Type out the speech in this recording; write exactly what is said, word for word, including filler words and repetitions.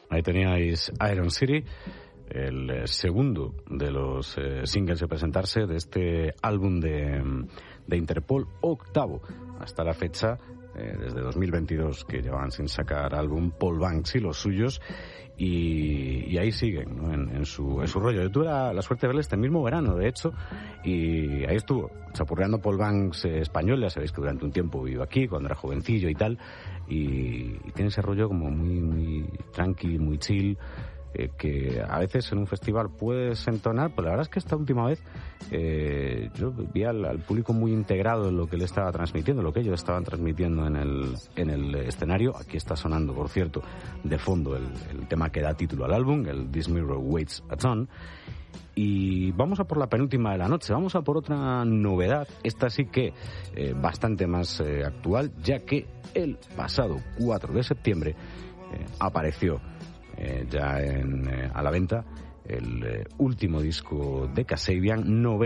Ahí teníais Iron City, el segundo de los eh, singles de presentarse de este álbum de, de Interpol, octavo hasta la fecha, eh, desde dos mil veintidós que llevaban sin sacar álbum Paul Banks y los suyos, y, y ahí siguen, ¿no? en, en, su, en su rollo. Yo tuve la, la suerte de verle este mismo verano, de hecho, y ahí estuvo chapurreando Paul Banks eh, español. Ya sabéis que durante un tiempo vivió aquí, cuando era jovencillo y tal, y, y tiene ese rollo como muy, muy tranqui, muy chill, eh, que a veces en un festival puedes entonar, pero la verdad es que esta última vez eh, yo vi al, al público muy integrado en lo que él estaba transmitiendo, lo que ellos estaban transmitiendo en el, en el escenario. Aquí está sonando, por cierto, de fondo el, el tema que da título al álbum, el This Mirror Weighs a Ton. Y vamos a por la penúltima de la noche, vamos a por otra novedad, esta sí que eh, bastante más eh, actual, ya que el pasado cuatro de septiembre eh, apareció eh, ya en, eh, a la venta el eh, último disco de Kasabian, noventa